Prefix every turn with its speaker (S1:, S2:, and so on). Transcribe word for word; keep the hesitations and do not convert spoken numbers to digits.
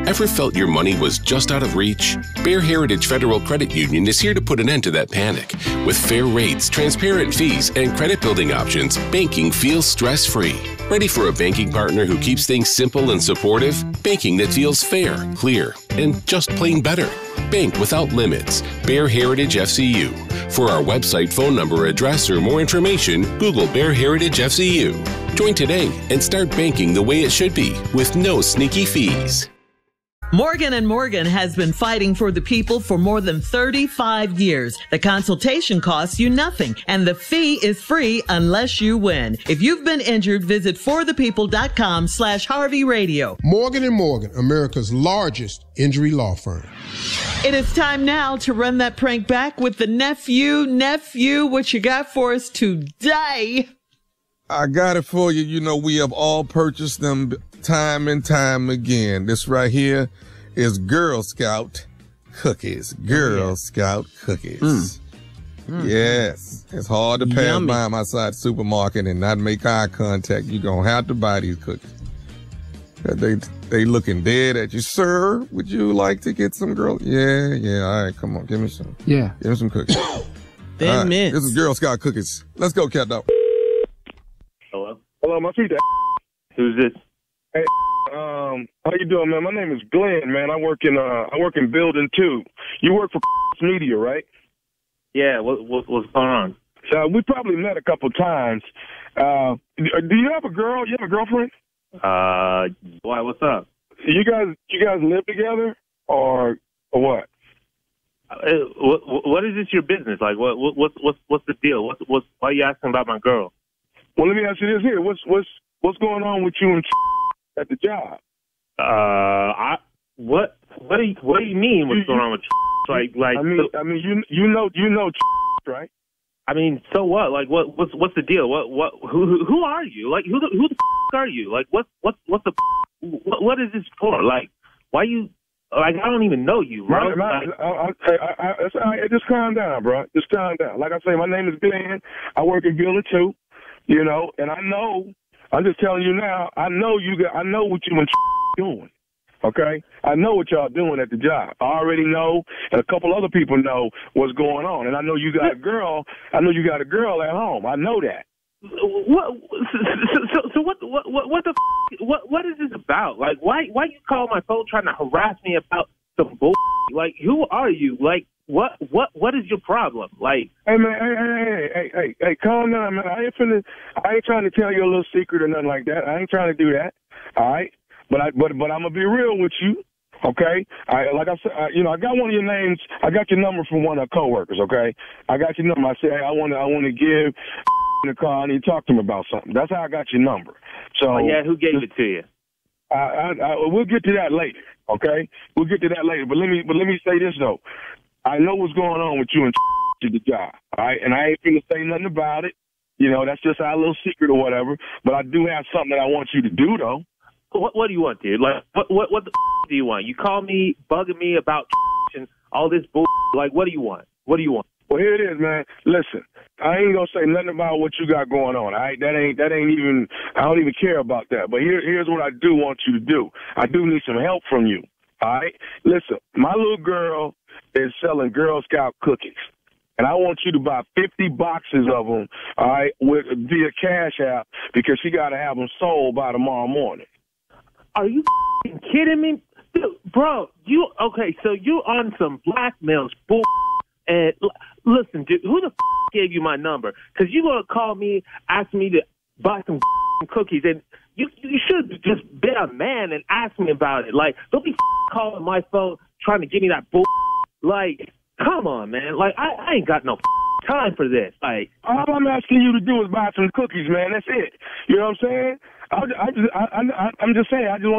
S1: Ever felt your money was just out of reach? Bear Heritage Federal Credit Union is here to put an end to that panic. With fair rates, transparent fees, and credit building options, banking feels stress-free. Ready for a banking partner who keeps things simple and supportive? Banking that feels fair, clear, and just plain better. Bank without limits. Bear Heritage F C U. For our website, phone number, address, or more information, Google Bear Heritage F C U. Join today and start banking the way it should be with no sneaky fees.
S2: Morgan and Morgan has been fighting for the people for more than thirty-five years. The consultation costs you nothing, and the fee is free unless you win. If you've been injured, visit forthepeople.com slash Harvey Radio.
S3: Morgan and Morgan, America's largest injury law firm.
S2: It is time now to run that prank back with the nephew. Nephew, what you got for us today?
S4: I got it for you. You know, we have all purchased them time and time again. This right here is Girl Scout cookies. Girl yeah. Scout cookies. Mm. Mm. Yes. It's hard to pass Yummy. by them outside the supermarket and not make eye contact. You're going to have to buy these cookies. They they looking dead at you. Sir, would you like to get some girl? Yeah, yeah. All right, come on. Give me some.
S5: Yeah.
S4: Give me some cookies.
S2: Ten
S4: right,
S2: minutes.
S4: This is Girl Scout cookies. Let's go, cat dog.
S6: Hello? Hello, my feet. Who's this? Hey, um, how you doing, man? My name is Glenn, man. I work in uh, I work in building two. You work for media, right?
S7: Yeah. What, what what's going on?
S6: So we probably met a couple times. Uh, do you have a girl? You have a girlfriend?
S7: Uh, why? What's up?
S6: You guys, you guys live together, or or what?
S7: Uh, what, what is this your business? Like, what, what, what's, what's, what's the deal? What's, what's, why are you asking about my girl?
S6: Well, let me ask you this here. What's, what's, what's going on with you and at the job?
S7: Uh, I, what, what do you, what do you mean? What's you, going on with like, like?
S6: I mean, I mean, you, you know, you know, right?
S7: I mean, so what? Like, what, what's, what's the deal? What, what, who, who, who are you? Like, who, the, who the are you? Like, what's, what's, what's the, what, what is this for? Like, why you? Like, I don't even know you, bro.
S6: My, my,
S7: like,
S6: I, I, I, I, I, just calm down, bro. Just calm down. Like I say, my name is Glenn. I work in building two, you know, and I know, I'm just telling you now, I know you got, I know what you and doing, okay? I know what y'all doing at the job. I already know, and a couple other people know what's going on. And I know you got a girl, I know you got a girl at home. I know that.
S7: What? So, so, so what? What? What the? What? What is this about? Like, why? Why you call my phone trying to harass me about some bull? Like, who are you? Like, what? What? What is your problem? Like,
S6: hey man, hey, hey, hey, hey, hey, hey, calm down, man. I ain't finna, I ain't trying to tell you a little secret or nothing like that. I ain't trying to do that. All right, but I, but, but I'm gonna be real with you. Okay, I, like I said, I, you know, I got one of your names. I got your number from one of our coworkers. Okay, I got your number. I said, hey, I want to, I want to give in the car. I need to talk to him about something. That's how I got your number. So
S7: oh, yeah, who gave it to you?
S6: I, I, I, we'll get to that later. Okay, we'll get to that later. But let me, but let me say this though. I know what's going on with you and to the job. All right, and I ain't finna say nothing about it. You know, that's just our little secret or whatever. But I do have something that I want you to do though.
S7: What, what do you want, dude? Like, what, what, what the do you want? You call me bugging me about and all this bull. Like, what do you want? What do you want?
S6: Well, here it is, man. Listen, I ain't gonna say nothing about what you got going on. All right, that ain't that ain't even. I don't even care about that. But here, here's what I do want you to do. I do need some help from you. All right, listen. My little girl is selling Girl Scout cookies, and I want you to buy fifty boxes of them. All right, with via Cash App because she got to have them sold by tomorrow morning.
S7: Are you kidding me? Dude, bro, you, okay, so you on some blackmail bull. And l- listen, dude, who the f- gave you my number? Because you going to call me, ask me to buy some cookies, and you you should have just been a man and ask me about it. Like, don't be f- calling my phone trying to give me that bull. Like, come on, man. Like, I, I ain't got no f- time for this. Like,
S6: all I'm asking you to do is buy some cookies, man. That's it. You know what I'm saying? I, I just, I, I, I'm just saying, I just want